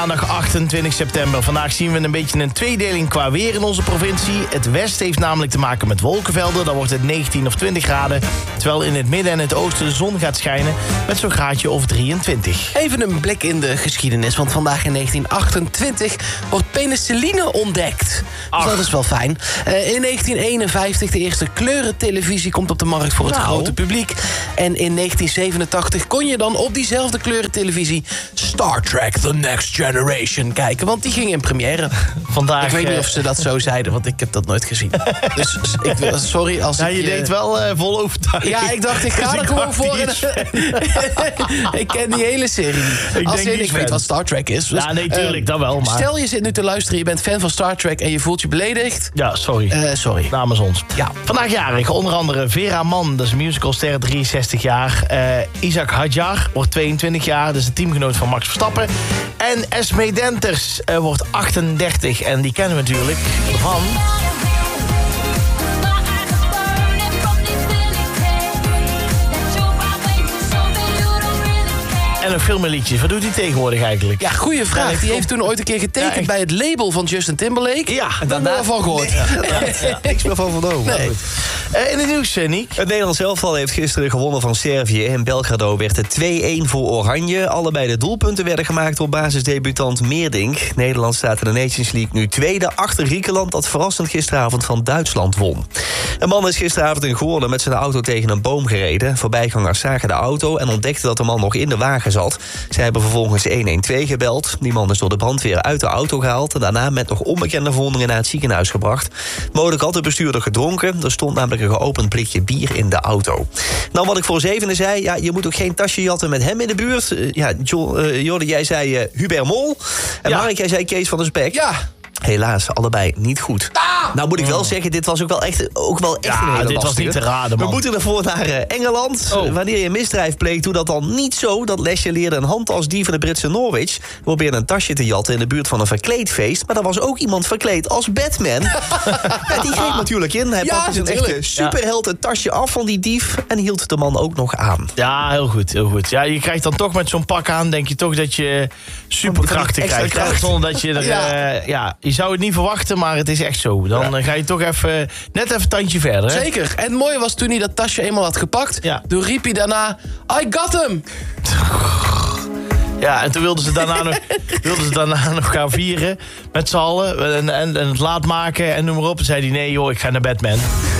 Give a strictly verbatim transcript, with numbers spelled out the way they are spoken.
Maandag achtentwintig september. Vandaag zien we een beetje een tweedeling qua weer in onze provincie. Het westen heeft namelijk te maken met wolkenvelden. Dan wordt het negentien of twintig graden. Terwijl in het midden en het oosten de zon gaat schijnen met zo'n graadje of drieëntwintig. Even een blik in de geschiedenis, want vandaag in negentien achtentwintig wordt penicilline ontdekt. Dus dat is wel fijn. Uh, in negentien eenenvijftig de eerste kleurentelevisie komt op de markt voor het nou. grote publiek. En in negentien zevenentachtig kon je dan op diezelfde kleurentelevisie Star Trek The Next Generation kijken, want die ging in première. Vandaag, ik weet niet uh... of ze dat zo zeiden, want ik heb dat nooit gezien. Dus ik wil, sorry als ja, ik... je deed wel uh, vol overtuiging. Ja, ik dacht, ik ga er gewoon voor. En... ik ken die hele serie. Ik als denk je ik weet wat Star Trek is. Dus, ja, nee, tuurlijk, uh, dat wel. Maar... Stel, je zit nu te luisteren, je bent fan van Star Trek en je voelt je beledigd. Ja, sorry. Uh, sorry. Namens ons. Ja. Vandaag jarig, onder andere Vera Mann, dat is een musicalster, drieënzestig jaar. Uh, Isaac Hadjar wordt tweeëntwintig jaar, dat is de teamgenoot van Max Verstappen. En Esme Denters uh, wordt achtendertig en die kennen we natuurlijk van... En nog veel meer liedjes. Wat doet hij tegenwoordig eigenlijk? Ja, goeie vraag. Die heeft toen ooit een keer getekend ja, bij het label van Justin Timberlake. Ja. En daar hebben we van gehoord. Nee, ja, ja. Niks meer van vernomen. Nee. Uh, in het nieuws, Nick. Het Nederlands elftal heeft gisteren gewonnen van Servië. In Belgrado werd het twee-één voor Oranje. Allebei de doelpunten werden gemaakt door basisdebutant Meerdink. Nederland staat in de Nations League nu tweede achter Griekenland, dat verrassend gisteravond van Duitsland won. Een man is gisteravond in Goorlen met zijn auto tegen een boom gereden. Voorbijgangers zagen de auto en ontdekten dat de man nog in de wagen zat. Zij hebben vervolgens honderdtwaalf gebeld. Die man is door de brandweer uit de auto gehaald en daarna met nog onbekende verwondingen naar het ziekenhuis gebracht. Mogelijk had de bestuurder gedronken. Er stond namelijk een geopend blikje bier in de auto. Nou, wat ik voor zevende zei, ja, je moet ook geen tasje jatten met hem in de buurt. Uh, ja, uh, Jorde, jij zei uh, Hubert Mol. En ja. Mark, jij zei Kees van der Spek. Ja. Helaas, allebei niet goed. Ah! Nou moet ik wel zeggen, dit was ook wel echt, ook wel echt ja, een hele dit lastige. was niet te raden, man. We moeten ervoor naar uh, Engeland. Oh. Wanneer je een misdrijf pleegt, doe dat dan niet zo. Dat lesje leerde een handtasdief van de Britse Norwich. Probeerde een tasje te jatten in de buurt van een verkleedfeest. Maar er was ook iemand verkleed als Batman. Ja, die greep natuurlijk in. Hij ja, pakte zijn echte superheld het tasje af van die dief en hield de man ook nog aan. Ja, heel goed, heel goed. Ja, je krijgt dan toch met zo'n pak aan, denk je toch dat je superkrachten krijgt. Kracht. Zonder dat je er... Ja. Uh, ja, je zou het niet verwachten, maar het is echt zo. Dan ja. ga je toch even, net even een tandje verder. Hè? Zeker. En het mooie was toen hij dat tasje eenmaal had gepakt. Ja. Toen riep hij daarna, I got him! Ja, en toen wilden ze daarna nog, wilden ze daarna nog gaan vieren met z'n allen. En, en, en het laat maken en noem maar op. En zei hij, nee joh, ik ga naar Batman.